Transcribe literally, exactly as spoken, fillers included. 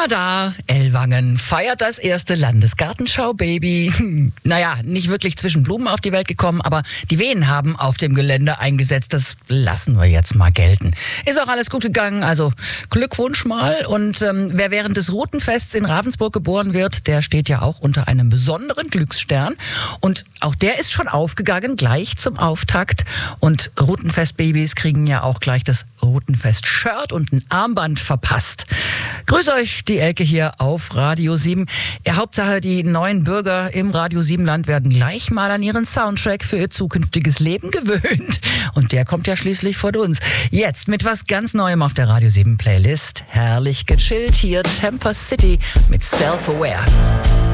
Na da, Ellwangen feiert das erste Landesgartenschau-Baby. Hm, naja, nicht wirklich zwischen Blumen auf die Welt gekommen, aber die Wehen haben auf dem Gelände eingesetzt. Das lassen wir jetzt mal gelten. Ist auch alles gut gegangen, also Glückwunsch mal. Und ähm, wer während des Rutenfests in Ravensburg geboren wird, der steht ja auch unter einem besonderen Glücksstern. Und auch der ist schon aufgegangen, gleich zum Auftakt. Und Rutenfestbabys kriegen ja auch gleich das Rutenfest-Shirt und ein Armband verpasst. Grüß euch, die Elke hier auf Radio sieben. Ja, Hauptsache, die neuen Bürger im Radio sieben Land werden gleich mal an ihren Soundtrack für ihr zukünftiges Leben gewöhnt. Und der kommt ja schließlich von uns. Jetzt mit was ganz Neuem auf der Radio sieben Playlist. Herrlich gechillt hier, Temper City mit Self-Aware.